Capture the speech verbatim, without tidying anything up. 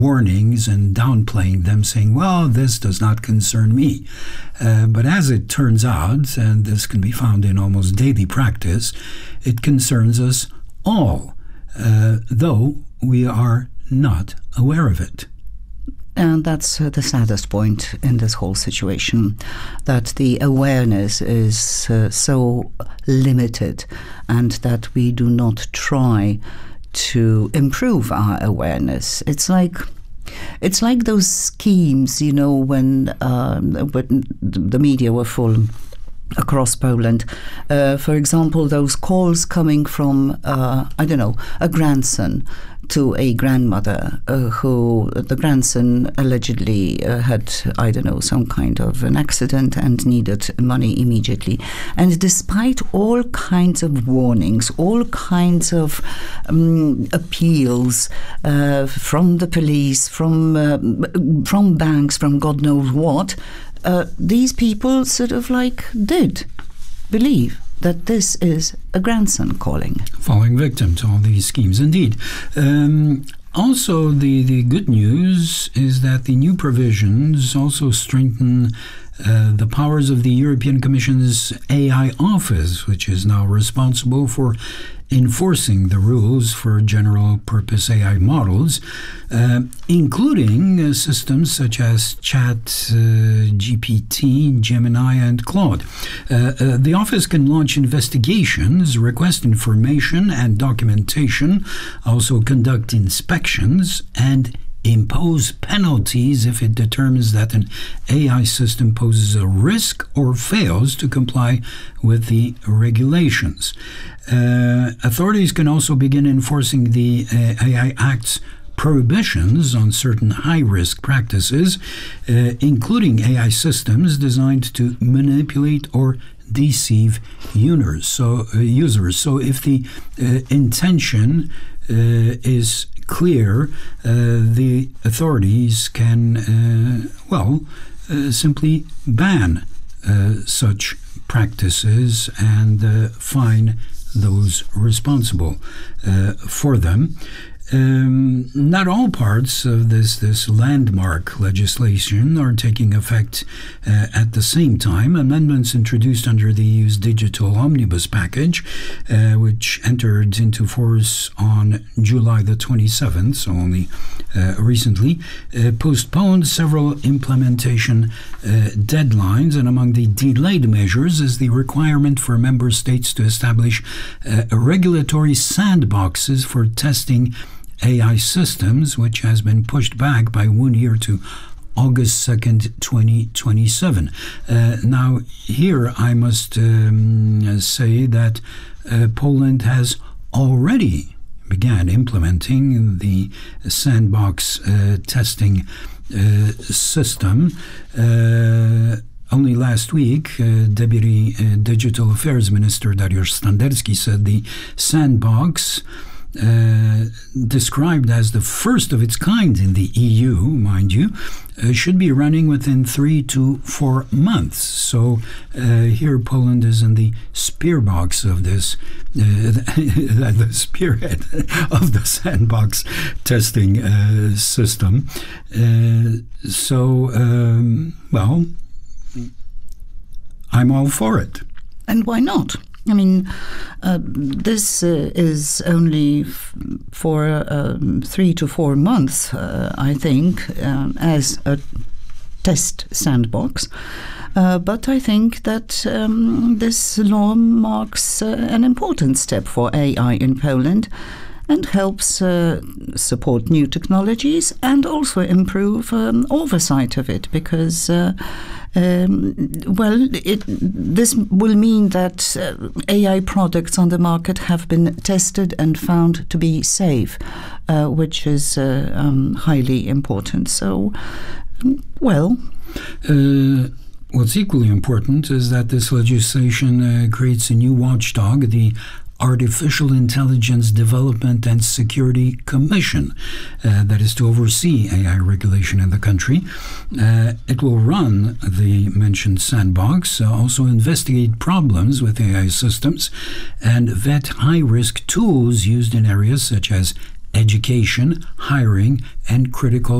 warnings and downplaying them, saying, well, this does not concern me. Uh, but as it turns out, and this can be found in almost daily practice, it concerns us all, uh, though we are not aware of it. And that's uh, the saddest point in this whole situation, that the awareness is uh, so limited, and that we do not try to improve our awareness. It's like it's like those schemes, you know, when, um, when the media were full across Poland. Uh, for example, those calls coming from, uh, I don't know, a grandson to a grandmother uh, who, the grandson allegedly uh, had, I don't know, some kind of an accident and needed money immediately. And despite all kinds of warnings, all kinds of um, appeals uh, from the police, from, uh, from banks, from God knows what, uh, these people sort of like did believe that this is a grandson calling. Falling victim to all these schemes, indeed. Um, also, the, the good news is that the new provisions also strengthen uh, the powers of the European Commission's A I office, which is now responsible for enforcing the rules for general-purpose A I models, uh, including uh, systems such as Chat uh, G P T, Gemini, and Claude. Uh, uh, the office can launch investigations, request information and documentation, also conduct inspections, and impose penalties if it determines that an A I system poses a risk or fails to comply with the regulations. Uh, authorities can also begin enforcing the uh, A I Act's prohibitions on certain high-risk practices, uh, including A I systems designed to manipulate or deceive users. So, uh, users. So if the uh, intention uh, is clear, uh, the authorities can, uh, well, uh, simply ban uh, such practices and uh, fine those responsible uh, for them. Um, not all parts of this, this landmark legislation are taking effect uh, at the same time. Amendments introduced under the E U's digital omnibus package, uh, which entered into force on July the twenty-seventh, so only uh, recently, uh, postponed several implementation uh, deadlines, and among the delayed measures is the requirement for member states to establish uh, regulatory sandboxes for testing A I systems, which has been pushed back by one year to August second, twenty twenty-seven. Uh, now, here I must um, say that uh, Poland has already began implementing the sandbox uh, testing uh, system. Uh, Only last week, uh, Deputy uh, Digital Affairs Minister Dariusz Standerski said the sandbox, Uh, described as the first of its kind in the E U, mind you, uh, should be running within three to four months. So uh, here Poland is in the spearbox of this, uh, the spearhead of the sandbox testing uh, system. Uh, so, um, well, I'm all for it. And why not? I mean, uh, this uh, is only f for um, three to four months, uh, I think, um, as a test sandbox. Uh, but I think that um, this law marks uh, an important step for A I in Poland, and helps uh, support new technologies and also improve um, oversight of it, because uh, um, well, it, this will mean that uh, A I products on the market have been tested and found to be safe, uh, which is uh, um, highly important. So, well. Uh What's equally important is that this legislation uh, creates a new watchdog, the Artificial Intelligence Development and Security Commission, uh, that is to oversee A I regulation in the country. Uh, it will run the mentioned sandbox, uh, also investigate problems with A I systems, and vet high-risk tools used in areas such as education, hiring, and critical